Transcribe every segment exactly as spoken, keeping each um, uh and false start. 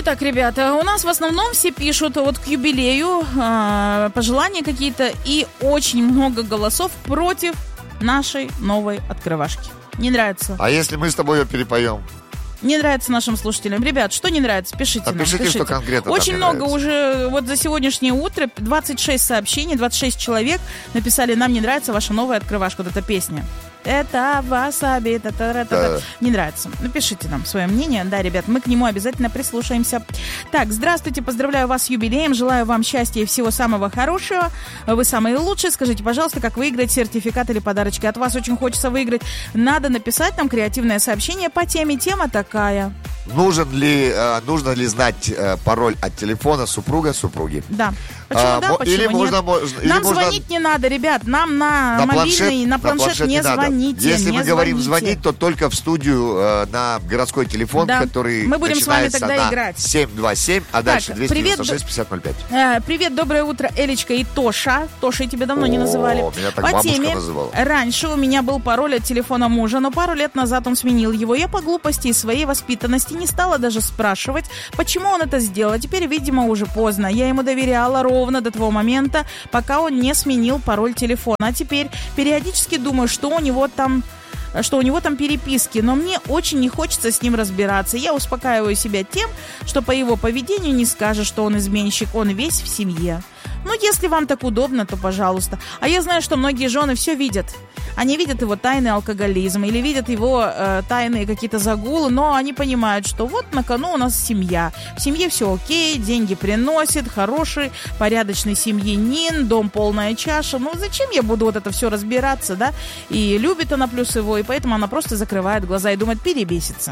Так, ребята, у нас в основном все пишут вот к юбилею э, пожелания какие-то, и очень много голосов против нашей новой открывашки. Не нравится. А если мы с тобой ее перепоем? Не нравится нашим слушателям. Ребят, что не нравится, пишите а нам. Пишите, пишите. что конкретно Очень там много нравится. уже, вот за сегодняшнее утро двадцать шесть сообщений, двадцать шесть человек написали: нам не нравится ваша новая открывашка, вот эта песня. Это васаби, та-та-та-та. Не нравится. Напишите нам свое мнение. Да, ребят, мы к нему обязательно прислушаемся. Так, здравствуйте, поздравляю вас с юбилеем, желаю вам счастья и всего самого хорошего. Вы самые лучшие. Скажите, пожалуйста, как выиграть сертификат или подарочки? От вас очень хочется выиграть. Надо написать нам креативное сообщение по теме. Тема такая. Нужен ли, э, нужно ли знать э, пароль от телефона супруга супруги? Да. Почему а, да, мо- почему или нет? можно, можно, или Нам можно... звонить не надо, ребят. Нам на, На мобильный, планшет, на планшет, на планшет не, не надо. звоните. Если не мы говорим звоните. звонить, то только в студию э, на городской телефон, Да. который Мы будем с вами начинается тогда на играть. семь два семь, а дальше Так, двести девяносто шесть привет, пятьдесят ноль пять. Э, привет, доброе утро, Элечка и Тоша. Тоша, я тебя давно не О, называли. меня так По бабушка теме, называла. раньше у меня был пароль от телефона мужа, но пару лет назад он сменил его. Я по глупости и своей воспитанности не стала даже спрашивать, почему он это сделал. А теперь, видимо, уже поздно. Я ему доверяла ровно до того момента, пока он не сменил пароль телефона. А теперь периодически думаю, что у него там... что у него там переписки, но мне очень не хочется с ним разбираться. Я успокаиваю себя тем, что по его поведению не скажешь, что он изменщик, он весь в семье. Ну, если вам так удобно, то пожалуйста. А я знаю, что многие жены все видят. Они видят его тайный алкоголизм или видят его э, тайные какие-то загулы, но они понимают, что вот на кону у нас семья. В семье все окей, деньги приносит, хороший, порядочный семьянин, дом полная чаша. Ну, зачем я буду вот это все разбираться, да? И любит она плюс его, и поэтому она просто закрывает глаза и думает, перебесится.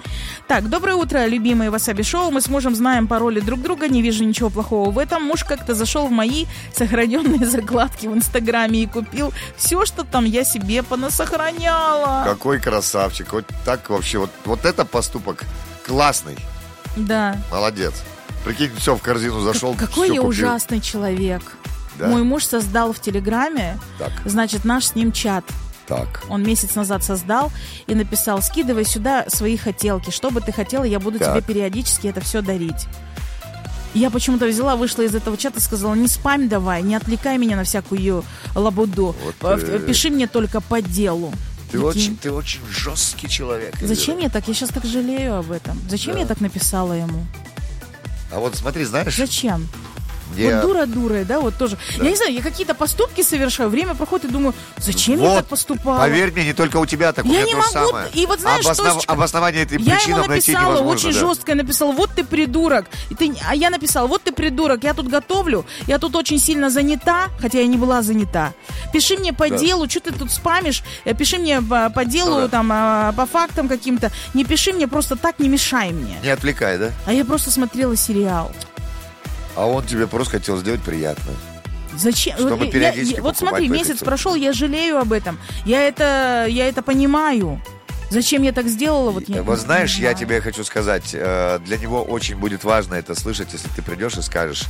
Так, доброе утро, любимые Васаби Шоу. Мы с мужем знаем пароли друг друга, не вижу ничего плохого в этом. Муж как-то зашел в мои сохраненные закладки в Инстаграме и купил все, что там я себе понасохраняла. Какой красавчик. Вот так вообще, вот, вот это поступок классный. Да. Молодец. Прикинь, все, в корзину зашел. Как, какой все я купил. ужасный человек. Да? Мой муж создал в Телеграме, Так. значит, наш с ним чат. Так. Он месяц назад создал и написал: скидывай сюда свои хотелки. Что бы ты хотела, я буду Так. тебе периодически это все дарить. Я почему-то взяла, вышла из этого чата и сказала: не спамь давай, не отвлекай меня на всякую лабуду. Вот, Э, Пиши мне только по делу. Ты Прикинь. очень, ты очень жесткий человек. Зачем я так? Я сейчас так жалею об этом. Зачем Да. я так написала ему? А вот смотри, знаешь, Зачем? я... Вот дура дурой, да, вот тоже. Да. Я не знаю, я какие-то поступки совершаю, время проходит и думаю, зачем я Вот, так поступала? Поверь мне, не только у тебя так, у Я меня не то же могу, самое. и вот знаешь, Обоснов- Тосечка, обоснование этой Я причины ему найти написала, невозможно. очень да. жестко написала: вот ты придурок. И ты, а я написала: вот ты придурок, я тут готовлю, я тут очень сильно занята, хотя я не была занята. Пиши мне по Да. делу, что ты тут спамишь, э, пиши мне по, по делу, Ну да. там, а, по фактам каким-то. Не пиши мне просто так, не мешай мне. Не отвлекай, да? А я просто смотрела сериал. А он тебе просто хотел сделать приятно. Зачем? Чтобы Вот я- периодически я- вот покупать смотри, по этой месяц цене. прошел, я жалею об этом. Я это, я это понимаю. Зачем я так сделала? Вот, я, Вот знаешь, не я знаю. тебе хочу сказать, э, для него очень будет важно это слышать, если ты придешь и скажешь: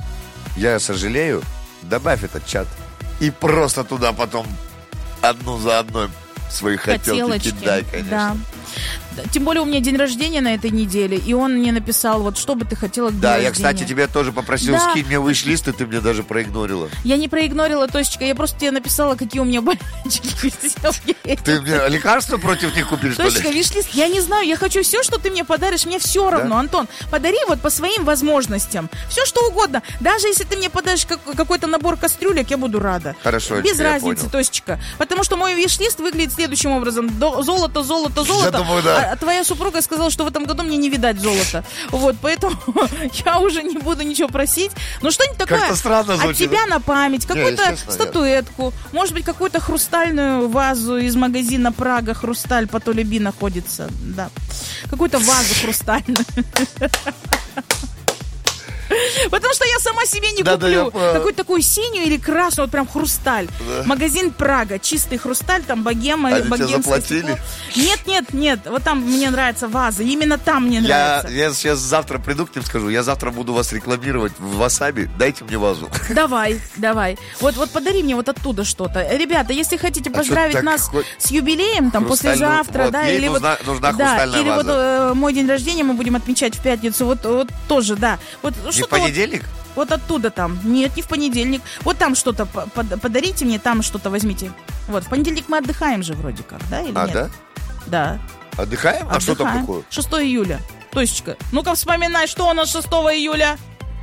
я сожалею, добавь этот чат. И просто туда потом одну за одной свои хотелки Хотелочки, кидай, конечно. да. Тем более у меня день рождения на этой неделе, и он мне написал: вот что бы ты хотела к дню Да, я, рождения. кстати, тебя тоже попросил, Да. скинь мне виш-лист, и ты мне даже проигнорила. Я не проигнорила, Тосечка, я просто тебе написала, какие у меня болячки. Ты мне лекарства против них купишь, что Тосечка, ли? виш-лист, я не знаю, я хочу все, что ты мне подаришь, мне все равно, Да? Антон. Подари вот по своим возможностям. Все, что угодно. Даже если ты мне подаришь как- какой-то набор кастрюлек, я буду рада. Хорошо, Без я разницы, понял. Тосечка. Потому что мой виш-лист выглядит следующим образом. До- Золото, золото, золото. думаю, да. А, а твоя супруга сказала, что в этом году мне не видать золота. Вот, поэтому я уже не буду ничего просить. Ну, что-нибудь такое Как-то странно от звучит, тебя да? на память. Какую-то естественно, нет. статуэтку. Может быть, какую-то хрустальную вазу из магазина Прага. Хрусталь по Толеби находится. Да. Какую-то вазу хрустальную. Потому что я сама себе не Да, да, я куплю. понял. Какую-то такую синюю или красную, вот прям хрусталь. Да. Магазин Прага, чистый хрусталь, там богема, Они тебе богемское заплатили? стекло. Нет, нет, нет, вот там мне нравится ваза, именно там мне Я, нравится. я сейчас завтра приду к ним, скажу, я завтра буду вас рекламировать в Васаби, дайте мне вазу. Давай, давай. Вот, вот подари мне вот оттуда что-то. Ребята, если хотите поздравить так нас хоть с юбилеем, там, хрустальную- послезавтра, вот, да, ей или нужна- вот... нужна да, хрустальная или вот ваза. э, мой день рождения мы будем отмечать в пятницу, вот, вот тоже, да. Вот, Не в что-то понедельник? Вот, вот оттуда там. Нет, не в понедельник. Вот там что-то по- под- подарите мне, там что-то возьмите. Вот, в понедельник мы отдыхаем же вроде как, да, или А, нет? да? Да. Отдыхаем? А что там Отдыхаем. такое? шестого июля. Тосечка, ну-ка вспоминай, что у нас шестого июля.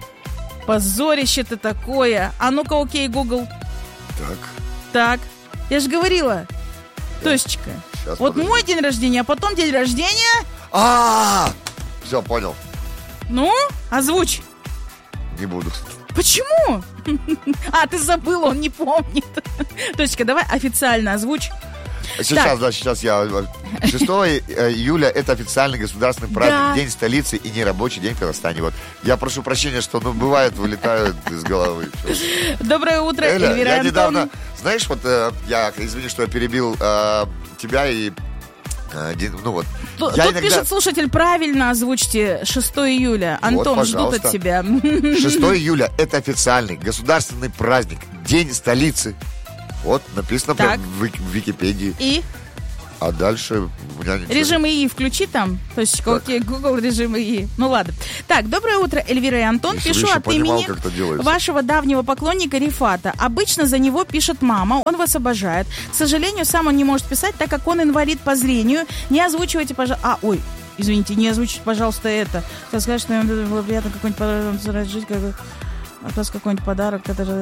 Позорище-то такое. А ну-ка, окей, Google. Так, Так, я же говорила. Тосечка, сейчас, вот подожди. мой день рождения, а потом день рождения. А, все, понял. Ну, озвучь. Не буду. Почему? А, ты забыл, он не помнит. Тосечка, давай официально озвучь. Сейчас, Так. да, сейчас я... шестого июля это официальный государственный праздник, Да. День столицы и нерабочий день в Казахстане. Вот. Я прошу прощения, что, ну, бывает, вылетают из головы. Всё. Доброе утро, Эля, Эльвира я Антон. недавно... Знаешь, вот э, я, извини, что я перебил э, тебя и... э, Дин- ну вот. Ту- Тут я иногда... пишет слушатель, правильно озвучьте шестого июля. Антон, ждут от пожалуйста. тебя. шестого июля это официальный государственный праздник, День столицы. Вот, написано Так. прям в, Вик- в Википедии. И А дальше у меня ничего. режим ИИ включи там. Тосечка, окей, Google режим ИИ. Ну ладно. Так, доброе утро, Эльвира и Антон. Если бы Пишу еще от понимал, имени как это делается. вашего давнего поклонника Рифата. Обычно за него пишет мама, он вас обожает. К сожалению, сам он не может писать, так как он инвалид по зрению. Не озвучивайте, пожалуйста... А, ой, извините, не озвучите, пожалуйста, это. Хотел сказать, что ему было приятно какой-нибудь подарок жить, как бы... От вас какой-нибудь подарок.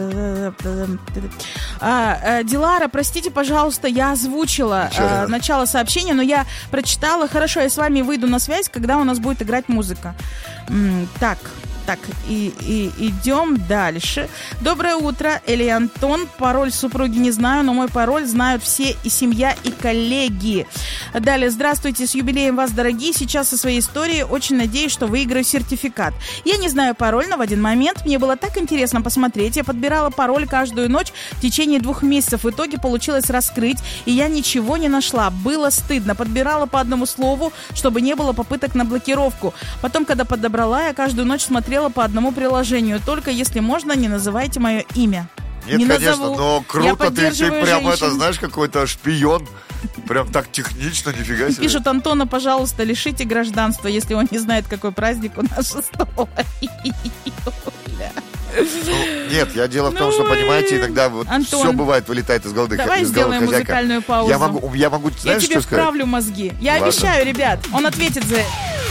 А, э, Дилара, простите, пожалуйста, я озвучила Ничего не э, надо. начало сообщения, но я прочитала. Хорошо, я с вами выйду на связь, когда у нас будет играть музыка. М, так, так, и, и идем дальше. Доброе утро, Эли и Антон. Пароль супруги не знаю, но мой пароль знают все и семья, и коллеги. Далее, здравствуйте, с юбилеем вас, дорогие. Сейчас со своей историей очень надеюсь, что выиграю сертификат. Я не знаю пароль, но в один момент мне было так интересно посмотреть. Я подбирала пароль каждую ночь в течение двух месяцев. В итоге получилось раскрыть, и я ничего не нашла. Было стыдно. Подбирала по одному слову, чтобы не было попыток на блокировку. Потом, когда подобрала, я каждую ночь смотрела по одному приложению. Только если можно, не называйте мое имя. Нет, не конечно, назову. но Я круто, ты, ты поддерживаю прям женщин. это, знаешь, какой-то шпион. Прям так технично, нифига себе. Пишут: Антона, пожалуйста, лишите гражданства, если он не знает, какой праздник у нас шестого июля. Ну, нет, я дело в том, Ну что, и- понимаете, иногда вот Антон, все бывает, вылетает из головы, давай из головы сделаем хозяйка. музыкальную паузу. Я могу, я могу, Я знаешь, тебе что сказать? вправлю мозги. Я Ладно. обещаю, ребят. Он ответит за